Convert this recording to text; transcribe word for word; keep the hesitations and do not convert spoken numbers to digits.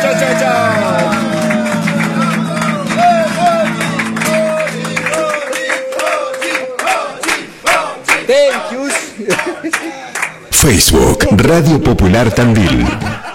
chao, chao, chao. Thank you. Facebook Radio Popular Tandil.